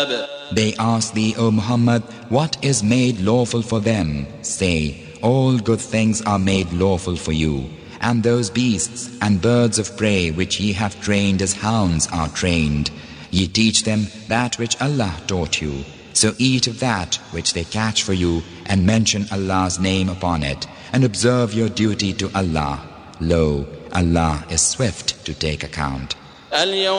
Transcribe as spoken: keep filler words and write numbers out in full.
They ask thee, O Muhammad, what is made lawful for them? Say, all good things are made lawful for you, and those beasts and birds of prey which ye have trained as hounds are trained. Ye teach them that which Allah taught you. So eat of that which they catch for you, and mention Allah's name upon it, and observe your duty to Allah. Lo, Allah is swift to take account.